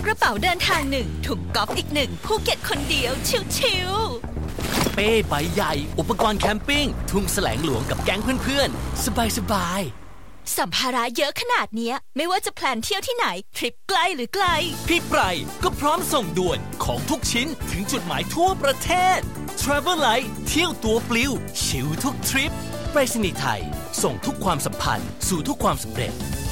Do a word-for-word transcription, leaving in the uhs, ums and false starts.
กระเป๋าเดินทางหนึ่งถุงกอล์ฟอีกหนึ่งภูเก็ตคนเดียวชิวๆเป้ใบใหญ่อุปกรณ์แคมปิ้งทุ่งแสลงหลวงกับแก๊งเพื่อนๆสบายสัมภาระเยอะขนาดนี้ไม่ว่าจะแพลนเที่ยวที่ไหนทริปใกล้หรือไกลพี่ไพรก็พร้อมส่งด่วนของทุกชิ้นถึงจุดหมายทั่วประเทศ Travelite เที่ยวตัวปลิวชิลทุกทริปไปรษณีย์ไทยส่งทุกความสัมพันธ์สู่ทุกความสำเร็จ